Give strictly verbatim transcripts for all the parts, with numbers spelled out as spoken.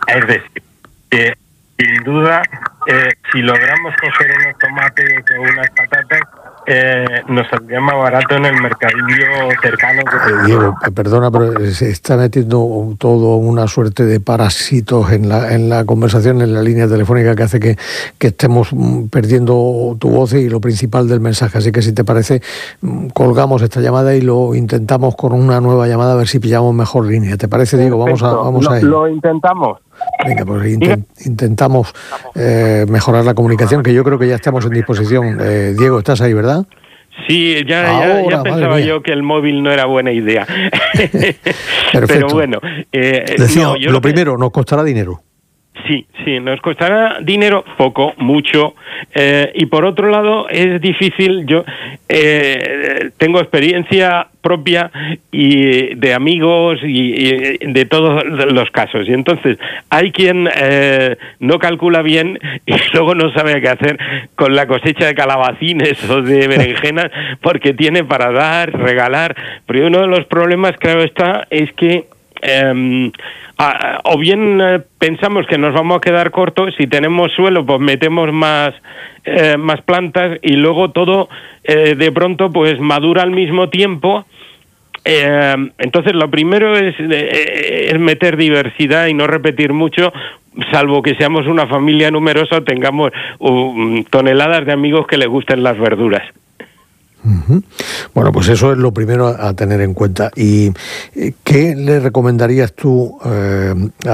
Es decir, que sin duda, eh, si logramos coger unos tomates o unas patatas, eh, nos saldría más barato en el mercadillo cercano. Que eh, Diego, perdona, pero se está metiendo todo una suerte de parásitos en la en la conversación, en la línea telefónica, que hace que, que estemos perdiendo tu voz y lo principal del mensaje. Así que, si te parece, colgamos esta llamada y lo intentamos con una nueva llamada, a ver si pillamos mejor línea. ¿Te parece, Diego? Vamos a, vamos lo, a ello. Lo intentamos. Venga, pues intent, intentamos eh, mejorar la comunicación, que yo creo que ya estamos en disposición. Eh, Diego, ¿estás ahí, verdad? Sí, ya, Ahora, ya, ya pensaba yo que el móvil no era buena idea. Pero bueno. Eh, Decía, no, yo lo, lo que... primero, nos costará dinero. Sí, sí, nos costará dinero, poco, mucho, eh, y por otro lado es difícil. Yo eh, tengo experiencia propia y de amigos y, y de todos los casos, y entonces hay quien eh, no calcula bien y luego no sabe qué hacer con la cosecha de calabacines o de berenjenas porque tiene para dar, regalar, pero uno de los problemas, claro está, es que eh, Ah, o bien eh, pensamos que nos vamos a quedar cortos, si tenemos suelo pues metemos más eh, más plantas y luego todo eh, de pronto pues madura al mismo tiempo. Eh, entonces lo primero es, eh, es meter diversidad y no repetir mucho, salvo que seamos una familia numerosa o tengamos uh, toneladas de amigos que les gusten las verduras. Uh-huh. Bueno, pues eso es lo primero a tener en cuenta. ¿Y qué le recomendarías tú eh,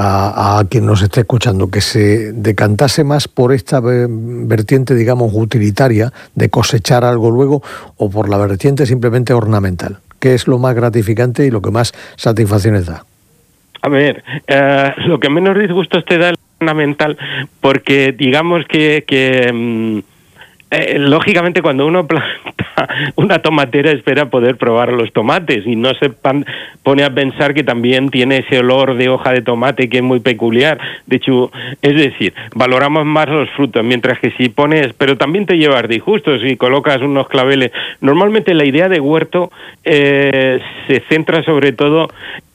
a, a quien nos esté escuchando? Que se decantase más por esta vertiente, digamos, utilitaria, de cosechar algo luego, o por la vertiente simplemente ornamental. ¿Qué es lo más gratificante y lo que más satisfacciones da? A ver, eh, lo que menos disgustos te da es lo ornamental, porque digamos que... que mmm, Eh, lógicamente, cuando uno planta una tomatera espera poder probar los tomates y no se pan, pone a pensar que también tiene ese olor de hoja de tomate que es muy peculiar. De hecho, es decir, valoramos más los frutos, mientras que si pones, pero también te llevas disgustos si colocas unos claveles. Normalmente la idea de huerto eh, se centra sobre todo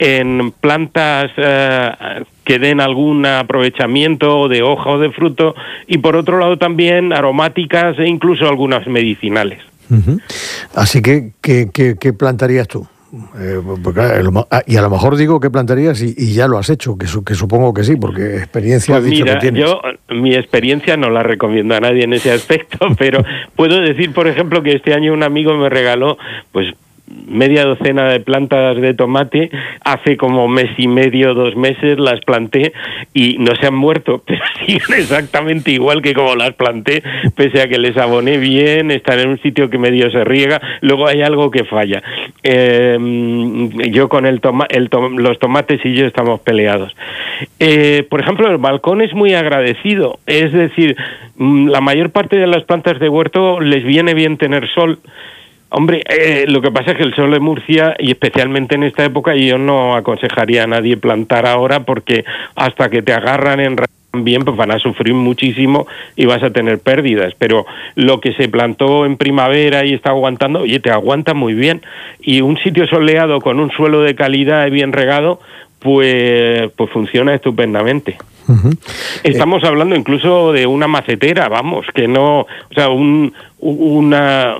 en plantas eh, que den algún aprovechamiento de hoja o de fruto, y por otro lado también aromáticas e incluso algunas medicinales. Uh-huh. Así que, ¿qué, qué, qué plantarías tú? Eh, porque, y a lo mejor digo que plantarías y, y ya lo has hecho, que, su, que supongo que sí, porque experiencia pues has dicho mira, que tienes. Yo mi experiencia no la recomiendo a nadie en ese aspecto, pero puedo decir, por ejemplo, que este año un amigo me regaló pues media docena de plantas de tomate. Hace como mes y medio, dos meses las planté y no se han muerto, pero siguen exactamente igual que como las planté, pese a que les aboné bien, están en un sitio que medio se riega. Luego hay algo que falla. Eh, yo con el, toma, el to, los tomates y yo estamos peleados. Eh, por ejemplo, el balcón es muy agradecido, es decir, la mayor parte de las plantas de huerto les viene bien tener sol. Hombre, eh, lo que pasa es que el sol de Murcia, y especialmente en esta época, yo no aconsejaría a nadie plantar ahora, porque hasta que te agarran en bien, pues van a sufrir muchísimo y vas a tener pérdidas. Pero lo que se plantó en primavera y está aguantando, oye, te aguanta muy bien. Y un sitio soleado con un suelo de calidad y bien regado, pues, pues funciona estupendamente. Uh-huh. Estamos eh. hablando incluso de una macetera, vamos, que no, o sea, un una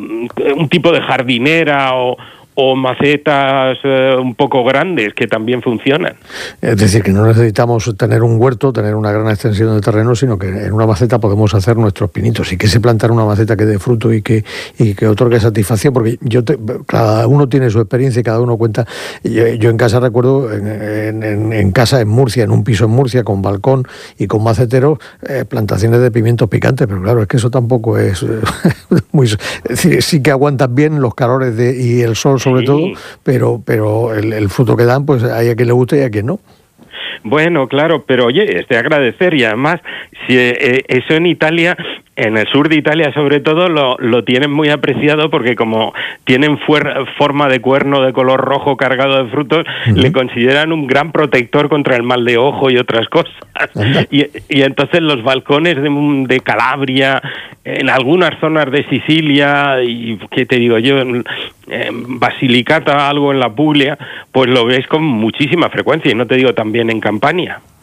un tipo de jardinera o o macetas eh, un poco grandes que también funcionan. Es decir, que no necesitamos tener un huerto, tener una gran extensión de terreno, sino que en una maceta podemos hacer nuestros pinitos. Y que se plantar una maceta que dé fruto y que y que otorgue satisfacción, porque yo te, cada uno tiene su experiencia y cada uno cuenta. Yo, yo en casa recuerdo, en, en, en casa en Murcia, en un piso en Murcia, con balcón y con maceteros, eh, plantaciones de pimientos picantes, pero claro, es que eso tampoco es eh, muy... Es decir, sí que aguantan bien los calores de, y el sol sobre sí. todo, pero pero el, el fruto que dan, pues hay a quien le gusta y a quien no. Bueno, claro, pero oye, es de agradecer, y además, si eh, eso en Italia, en el sur de Italia sobre todo, lo, lo tienen muy apreciado, porque como tienen fuer- forma de cuerno de color rojo cargado de frutos, uh-huh. le consideran un gran protector contra el mal de ojo y otras cosas. Y, y entonces los balcones de, de Calabria, en algunas zonas de Sicilia, y qué te digo yo, en, en Basilicata, algo en la Puglia, pues lo ves con muchísima frecuencia, y no te digo también en Campania.